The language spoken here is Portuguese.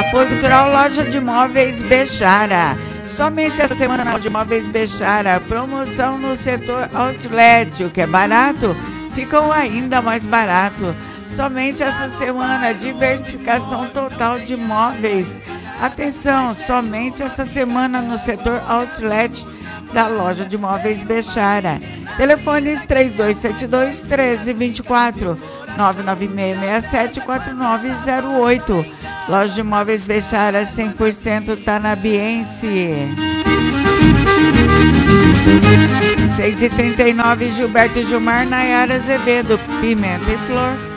Apoio Cultural Loja de Móveis Bechara. Somente essa semana de Móveis Bechara, promoção no setor Outlet. O que é barato, ficou ainda mais barato. Somente essa semana, diversificação total de móveis. Atenção, somente essa semana no setor Outlet da Loja de Móveis Bechara. Telefones 3272-1324, 996674908. Loja de Móveis Bechara, 100% tanabiense. 6h39, Gilberto e Gilmar, Nayara Azevedo, Pimenta e Flor.